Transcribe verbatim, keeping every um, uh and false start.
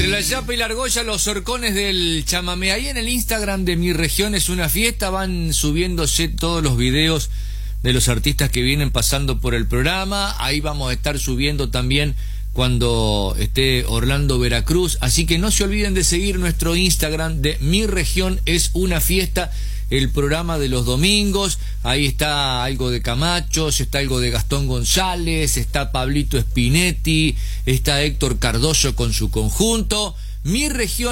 Entre la Yapa y la Argolla, los horcones del chamamé. Ahí en el Instagram de Mi Región es una fiesta, van subiéndose todos los videos de los artistas que vienen pasando por el programa. Ahí vamos a estar subiendo también cuando esté Orlando Veracruz. Así que no se olviden de seguir nuestro Instagram de Mi Región es una fiesta, el programa de los domingos. Ahí está algo de Camachos, está algo de Gastón González, está Pablito Spinetti, está Héctor Cardoso con su conjunto. Mi Región